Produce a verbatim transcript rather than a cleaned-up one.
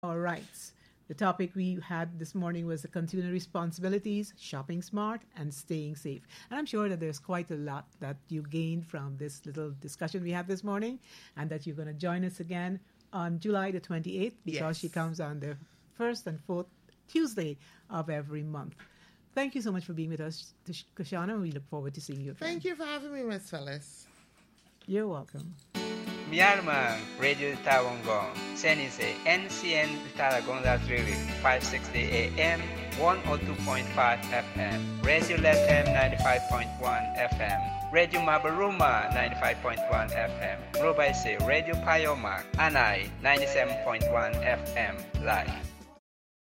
All right. The topic we had this morning was the consumer responsibilities, shopping smart, and staying safe. And I'm sure that there's quite a lot that you gained from this little discussion we had this morning, and that you're going to join us again on July the twenty-eighth, because Yes. she comes on the first and fourth Tuesday of every month. Thank you so much for being with us, Kashana. We look forward to seeing you again. Thank you for having me, Miss Phyllis. You're welcome. Myanmar Radio Tawangong, Senise, N C N Taragonga Trili, five sixty A M, one oh two point five F M, Radio Latam ninety-five point one F M, Radio Mabaruma ninety-five point one F M, Robaise Radio Payoma, Anai ninety-seven point one F M, live.